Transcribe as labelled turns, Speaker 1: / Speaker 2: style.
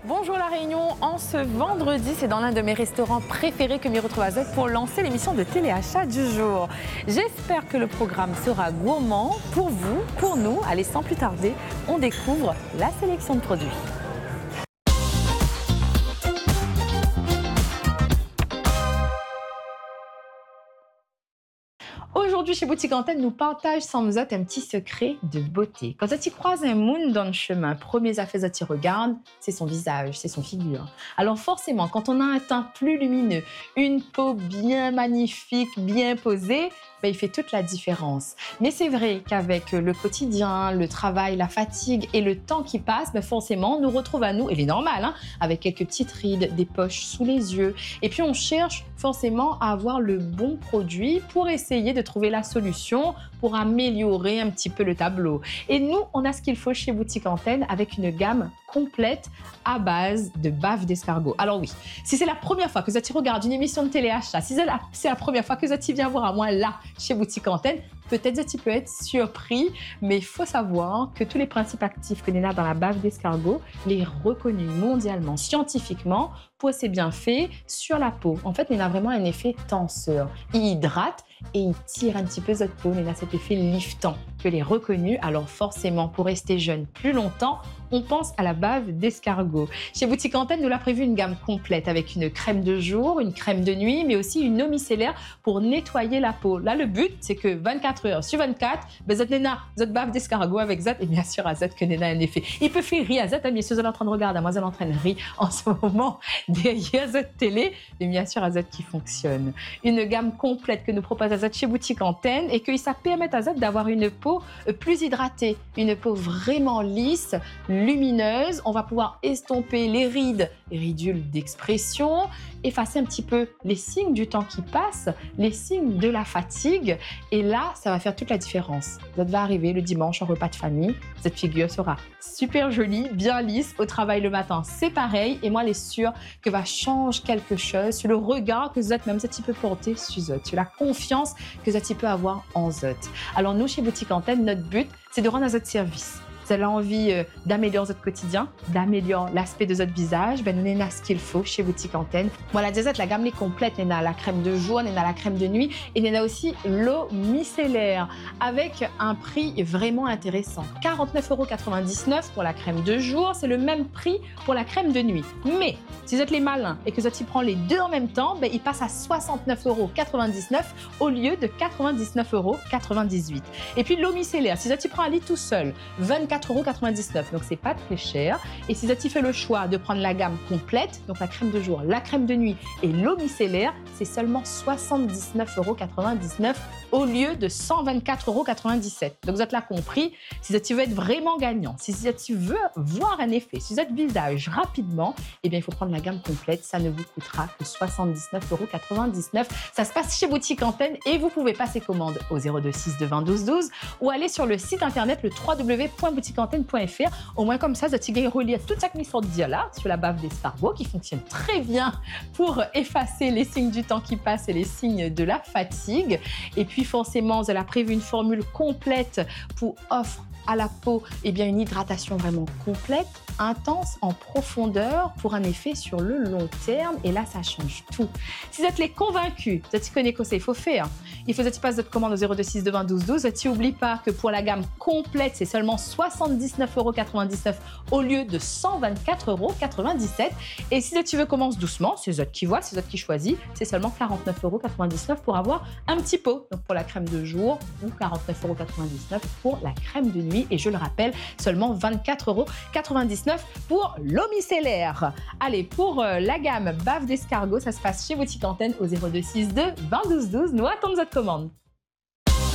Speaker 1: Bonjour La Réunion, en ce vendredi, c'est dans l'un de mes restaurants préférés que m'y retrouve à Z pour lancer l'émission de téléachat du jour. J'espère que le programme sera gourmand pour vous, pour nous. Allez, sans plus tarder, on découvre la sélection de produits. Aujourd'hui, chez Boutique Antenne, nous partageons sans nous autres un petit secret de beauté. Quand tu croises un monde dans le chemin, premier affaire que tu regardes, c'est son visage, c'est son figure. Alors forcément, quand on a un teint plus lumineux, une peau bien magnifique, bien posée, il fait toute la différence. Mais c'est vrai qu'avec le quotidien, le travail, la fatigue et le temps qui passe, forcément, on nous retrouve à nous, et c'est normal, avec quelques petites rides, des poches sous les yeux. Et puis, on cherche forcément à avoir le bon produit pour essayer de trouver la solution pour améliorer un petit peu le tableau. Et nous, on a ce qu'il faut chez Boutique Antenne avec une gamme complète à base de bave d'escargot. Alors oui, si c'est la première fois que vous regardez une émission de téléachat, si c'est la première fois que vous viens voir à moi là, chez Boutique Antenne, peut-être que tu peux être surpris, mais il faut savoir que tous les principes actifs que l'on a dans la bave d'escargot, les reconnus mondialement, scientifiquement, pour ses bienfaits sur la peau. En fait, il a vraiment un effet tenseur. Il hydrate et il tire un petit peu votre peau. Il a cet effet liftant que les reconnus. Alors forcément, pour rester jeune plus longtemps, on pense à la bave d'escargot. Chez Boutique Antenne, nous l'avons prévu une gamme complète avec une crème de jour, une crème de nuit, mais aussi une eau micellaire pour nettoyer la peau. Là, le but, c'est que 24 heures sur 24, votre bave d'escargot avec Zat, et bien sûr, à Zat que Nena a un effet. Il peut faire rire à Zat, bien sûr, vous êtes en train de regarder, moi, elle est en train de rire en ce moment derrière Zat télé, mais bien sûr, à Zat qui fonctionne. Une gamme complète que nous propose à Zat chez Boutique Antenne et que ça permet à Zat d'avoir une peau plus hydratée, une peau vraiment lisse, lumineuse. On va pouvoir estomper les rides, les ridules d'expression, effacer un petit peu les signes du temps qui passe, les signes de la fatigue. Et là, ça va faire toute la différence. Vous va arriver le dimanche en repas de famille, cette figure sera super jolie, bien lisse. Au travail le matin, c'est pareil. Et moi, elle est sûre que va changer quelque chose sur le regard que Zot même peut porter sur Zot, sur la confiance que Zot peut avoir en Zot. Alors nous, chez Boutique Antenne, notre but, c'est de rendre à Zot service. Vous avez envie d'améliorer votre quotidien, d'améliorer l'aspect de votre visage, nous avons ce qu'il faut chez Boutique Antenne. Voilà, déjà, la gamme est complète. Nous avons la crème de jour, nous avons la crème de nuit et nous avons aussi l'eau micellaire avec un prix vraiment intéressant. 49,99 € pour la crème de jour, c'est le même prix pour la crème de nuit. Mais si vous êtes les malins et que vous prenez les deux en même temps, il passe à 69,99 € au lieu de 99,98 €. Et puis l'eau micellaire, si vous prend un lit tout seul, 24,99 €, donc c'est pas très cher. Et si tu fais le choix de prendre la gamme complète, donc la crème de jour, la crème de nuit et l'eau micellaire, c'est seulement 79,99 € au lieu de 124,97 €. Donc vous êtes là compris, si tu veux être vraiment gagnant, si tu veux voir un effet sur votre visage rapidement, eh bien il faut prendre la gamme complète, ça ne vous coûtera que 79,99 €. Ça se passe chez Boutique Antenne et vous pouvez passer commande au 02 6 20 12 12 ou aller sur le site internet le www.boutiqueantenne.fr. Au moins comme ça, tu vas relire toute cette mission de dire là sur la bave d'escargot qui fonctionne très bien pour effacer les signes du temps qui passe et les signes de la fatigue. Et puis forcément, elle a prévu une formule complète pour offrir à la peau une hydratation vraiment complète, intense, en profondeur pour un effet sur le long terme. Et là, ça change tout. Si vous êtes les convaincus, vous connaissez quoi il faut faire. Il faut que tu passes votre commande au 02 6 20 12 12. Tu n'oublies pas que pour la gamme complète, c'est seulement 79,99 € au lieu de 124,97 €. Et si tu veux, commence doucement. C'est Zot qui voit, c'est Zot qui choisit. C'est seulement 49,99 € pour avoir un petit pot. Donc pour la crème de jour ou 49,99 € pour la crème de nuit. Et je le rappelle, seulement 24,99 € pour l'eau micellaire. Allez, pour la gamme bave d'escargot, ça se passe chez Boutique Antenne au 02 6 20 12 12. Nous attendons votre commande.